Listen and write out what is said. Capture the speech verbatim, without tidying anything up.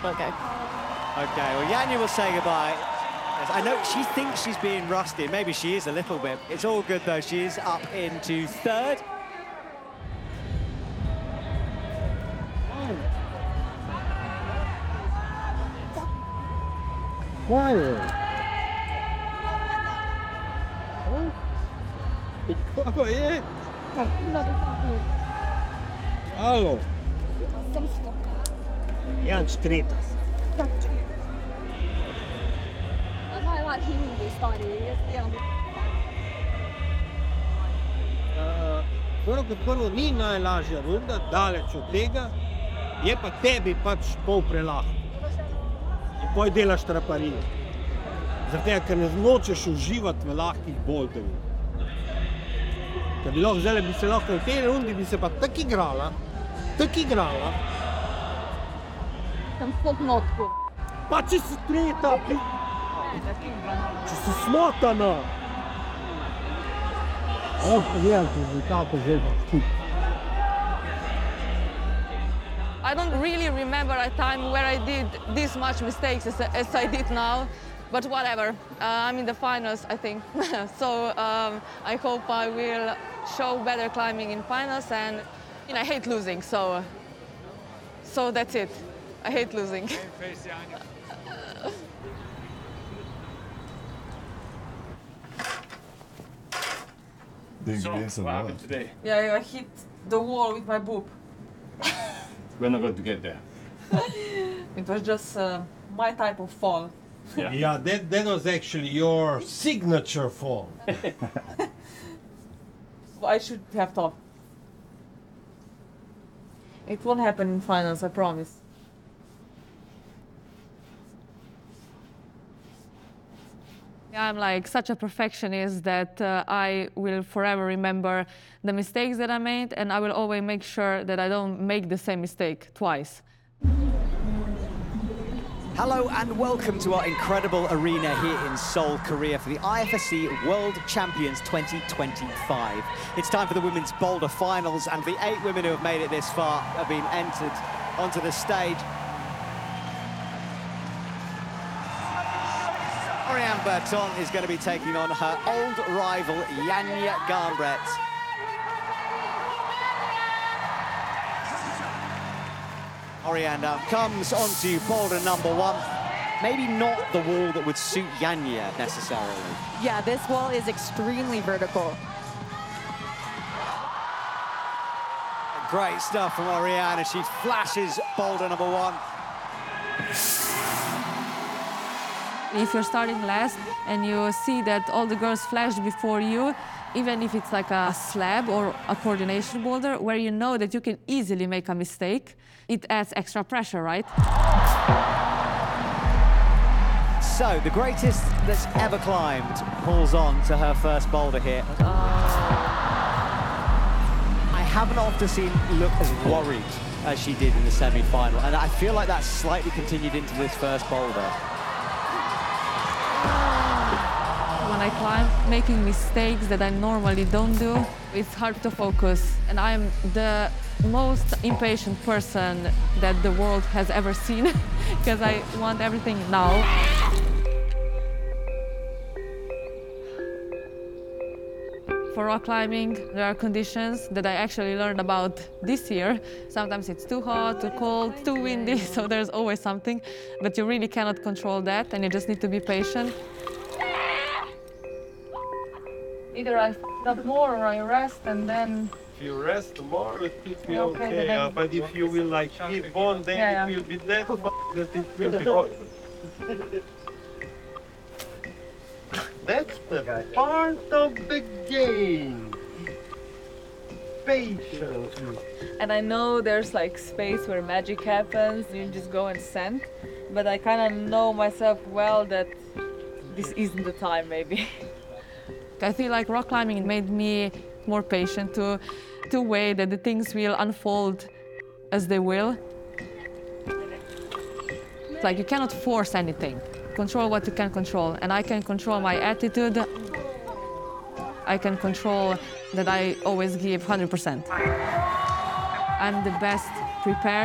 we'll go. Okay, well, Janja will say goodbye. Yes, I know she thinks she's being rusty. Maybe she is a little bit. It's all good, though. She is up into third. Quiet. Apa je? Alo. Jan Stritas. Prvo kot prvo ni najlažja runda, daleč od tega, je pa tebi pač pol prelahko. In poj delaš traparije. Zaradi tega, ker ne nočeš uživati v lahkih bolterjih. Ker bi lahko zdaj, bi se lahko v tej rundi bi se pa tako igrala, tako igrala. Sem spod notku. Pa če si tretja, če si smotana. Oh, gledam rezultate že skupaj. I don't really remember a time where I did this much mistakes as, as I did now, but whatever. Uh, I'm in the finals, I think. so um, I hope I will show better climbing in finals, and you know, I hate losing, so so that's it. I hate losing. So, what happened today? Yeah, I hit the wall with my boob. We're not going to get there. It was just uh, my type of fall. Yeah. Yeah, that, that was actually your signature fall. I should have thought. It won't happen in finals, I promise. I'm like such a perfectionist that uh, I will forever remember the mistakes that I made, and I will always make sure that I don't make the same mistake twice. Hello and welcome to our incredible arena here in Seoul, Korea for the I F S C World Champions twenty twenty-five. It's time for the women's boulder finals, and the eight women who have made it this far have been entered onto the stage. Oriane Berton is going to be taking on her old rival, Janja Garnbret. Oriane now comes onto boulder number one. Maybe not the wall that would suit Janja necessarily. Yeah, this wall is extremely vertical. Great stuff from Oriane as she flashes boulder number one. If you're starting last and you see that all the girls flashed before you, even if it's like a slab or a coordination boulder where you know that you can easily make a mistake, it adds extra pressure, right? So, the greatest that's ever climbed pulls on to her first boulder here. Uh... I haven't often seen look as worried as she did in the semi-final, and I feel like that's slightly continued into this first boulder. When I climb, making mistakes that I normally don't do, it's hard to focus. And I'm the most impatient person that the world has ever seen, because I want everything now. For rock climbing, there are conditions that I actually learned about this year. Sometimes it's too hot, too cold, too windy, so there's always something. But you really cannot control that, and you just need to be patient. Either I f*** up more or I rest, and then... If you rest more, it will be Okay, okay. then- Uh, but if you will like keep on, then Yeah, it yeah. will be that, that it will be hot. That's the part of the game. Patience. And I know there's like space where magic happens, you just go and send. But I kind of know myself well that this isn't the time, maybe. I feel like rock climbing made me more patient to, to wait that the things will unfold as they will. It's like you cannot force anything. Control what you can control. And I can control my attitude. I can control that I always give one hundred percent. I'm the best prepared.